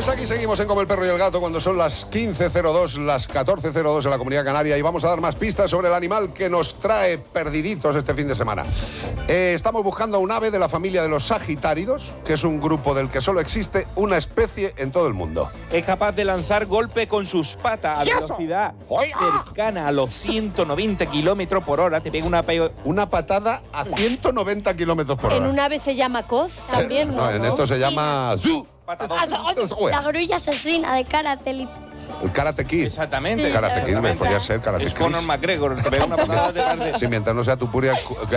Pues aquí seguimos en Como el Perro y el Gato cuando son las 15:02, las 14:02 en la Comunidad Canaria y vamos a dar más pistas sobre el animal que nos trae perdiditos este fin de semana. Estamos buscando a un ave de la familia de los sagitáridos, que es un grupo del que solo existe una especie en todo el mundo. Es capaz de lanzar golpe con sus patas a velocidad cercana a los 190 kilómetros por hora. Te pega una patada a 190 kilómetros por hora. En un ave se llama coz también. No, en esto se llama zoo. La grulla asesina de Karate. El Karate Kid. Exactamente. Karate Kid, podría ser Karate Kid. Es Conor McGregor, te pega una patada de tarde. Sí, mientras no sea tu puria